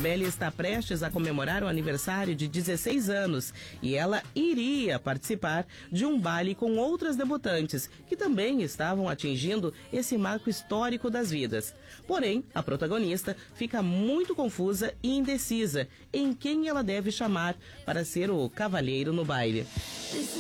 Belly está prestes a comemorar o aniversário de 16 anos e ela iria participar de um baile com outras debutantes que também estavam atingindo esse marco histórico das vidas. Porém, a protagonista fica muito confusa e indecisa em quem ela deve chamar para ser o cavalheiro no baile.